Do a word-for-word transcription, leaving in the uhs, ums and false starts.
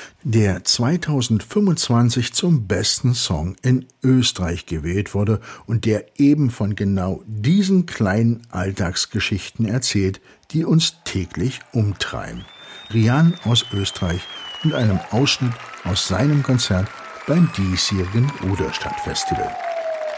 der zweitausendfünfundzwanzig zum besten Song in Österreich gewählt wurde und der eben von genau diesen kleinen Alltagsgeschichten erzählt, die uns täglich umtreiben. Rian aus Österreich und einem Ausschnitt aus seinem Konzert beim diesjährigen Ruderstadtfestival.